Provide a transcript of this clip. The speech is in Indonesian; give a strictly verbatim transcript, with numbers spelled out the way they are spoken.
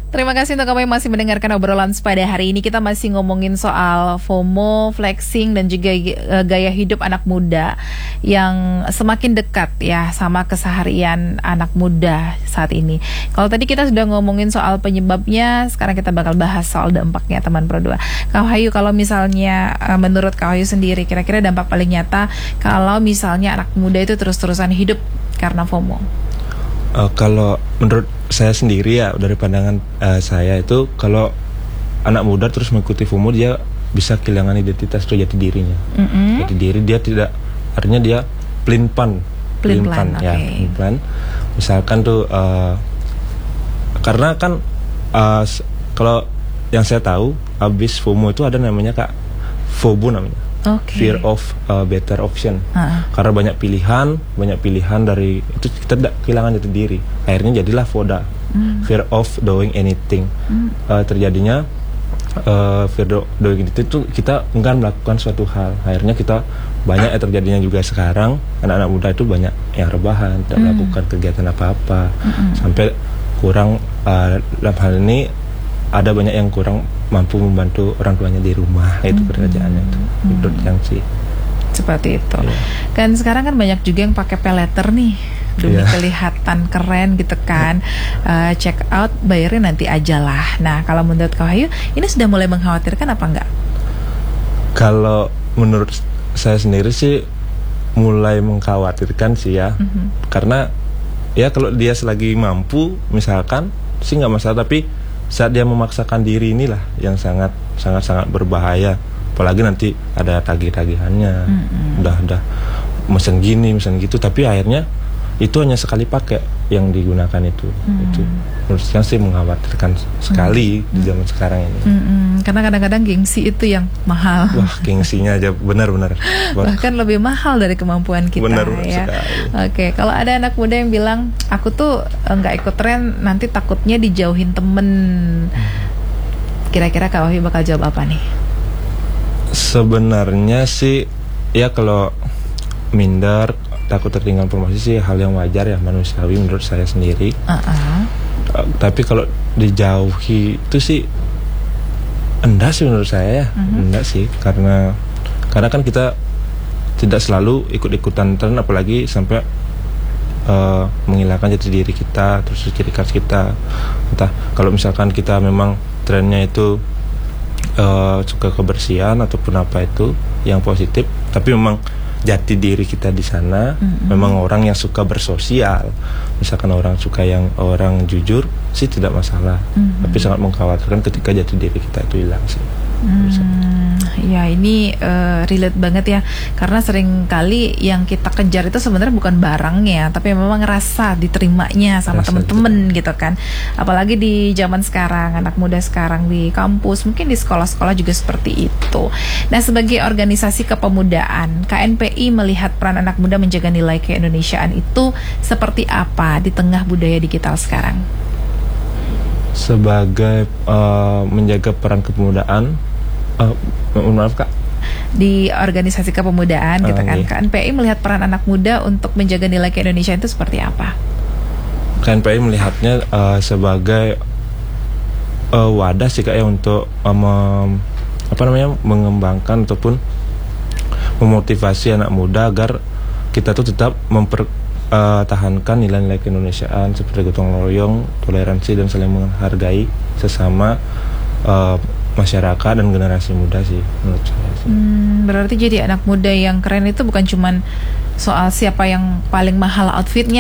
Terima kasih untuk kamu yang masih mendengarkan obrolan pada hari ini. Kita masih ngomongin soal FOMO, flexing, dan juga gaya hidup anak muda yang semakin dekat ya sama keseharian anak muda saat ini. Kalau tadi kita sudah ngomongin soal penyebabnya, sekarang kita bakal bahas soal dampaknya, teman Pro dua. Kak Wahyu, kalau misalnya menurut Kak Wahyu sendiri, kira-kira dampak paling nyata kalau misalnya anak muda itu terus-terusan hidup karena FOMO? Uh, kalau menurut saya sendiri ya, dari pandangan uh, saya itu, kalau anak muda terus mengikuti FOMO, dia bisa kehilangan identitas atau jati dirinya. Mm-hmm. Jati diri dia tidak, artinya dia plain plan, plain plan, ya, okay. plain plan. Misalkan tuh, uh, karena kan uh, kalau yang saya tahu, habis FOMO itu ada namanya Kak, FOBO namanya. Okay. Fear of uh, better option. uh-uh. Karena banyak pilihan, banyak pilihan dari itu kita tidak kehilangan jati diri. Akhirnya jadilah FODA, mm. fear of doing anything. mm. uh, Terjadinya uh, fear do, doing anything itu kita enggan melakukan suatu hal. Akhirnya kita banyak yang terjadinya juga sekarang, anak-anak muda itu banyak yang rebahan, tidak mm. melakukan kegiatan apa-apa. mm-hmm. Sampai kurang uh, dalam hal ini ada banyak yang kurang mampu membantu orang tuanya di rumah, itu hmm. pekerjaannya itu, menurut hmm. yang sih. Seperti itu. Yeah. Kan sekarang kan banyak juga yang pakai pay letter nih, demi yeah. kelihatan keren gitu kan. uh, Check out, bayarnya nanti aja lah. Nah, kalau menurut Kak Wahyu, ini sudah mulai mengkhawatirkan apa enggak? Kalau menurut saya sendiri sih mulai mengkhawatirkan sih ya. Mm-hmm. Karena ya kalau dia selagi mampu, misalkan sih nggak masalah, tapi saat dia memaksakan diri inilah yang sangat sangat sangat berbahaya. Apalagi nanti ada tagih-tagihannya, mm-hmm. udah udah mesen gini mesen gitu, tapi akhirnya itu hanya sekali pakai yang digunakan itu. mm-hmm. Itu menurut saya sih mengkhawatirkan sekali mm-hmm. di zaman sekarang ini. mm-hmm. Karena kadang-kadang gengsi itu yang mahal. Wah, gengsinya aja benar-benar bahkan lebih mahal dari kemampuan kita. Benar-benar ya. sekali. Oke, kalau ada anak muda yang bilang aku tuh nggak ikut tren, nanti takutnya dijauhin temen, kira-kira Kak Wahyu bakal jawab apa nih? Sebenarnya sih ya, kalau minder, takut tertinggal informasi sih hal yang wajar ya, manusiawi menurut saya sendiri. uh-uh. uh, Tapi kalau dijauhi itu sih enggak sih menurut saya ya. uh-huh. Enggak sih, karena karena kan kita tidak selalu ikut-ikutan tren, apalagi sampai uh, menghilangkan jati diri kita, terus ciri khas kita. Entah kalau misalkan kita memang trennya itu uh, suka kebersihan ataupun apa itu yang positif, tapi memang jati diri kita di sana mm-hmm. memang orang yang suka bersosial, misalkan orang suka yang orang jujur sih tidak masalah. mm-hmm. Tapi sangat mengkhawatirkan ketika jati diri kita itu hilang sih. Hmm, ya ini uh, relate banget ya, karena sering kali yang kita kejar itu sebenarnya bukan barangnya, tapi memang rasa diterimanya sama temen-temen gitu kan. Apalagi di zaman sekarang, anak muda sekarang di kampus, mungkin di sekolah-sekolah juga seperti itu. Nah, sebagai organisasi kepemudaan, K N P I melihat peran anak muda menjaga nilai keindonesiaan itu seperti apa di tengah budaya digital sekarang? Sebagai uh, menjaga peran kepemudaan, Uh, maaf Kak, di organisasi kepemudaan uh, gitu kan, iya. K N P I melihat peran anak muda untuk menjaga nilai keindonesiaan itu seperti apa? K N P I melihatnya uh, sebagai uh, wadah sih Kak ya, untuk uh, mem, apa namanya mengembangkan ataupun memotivasi anak muda agar kita tuh tetap mempertahankan uh, nilai-nilai keindonesiaan seperti gotong royong, toleransi, dan saling menghargai sesama uh, masyarakat dan generasi muda sih menurut saya sih. Hmm, berarti jadi anak muda yang keren itu bukan cuman soal siapa yang paling mahal outfitnya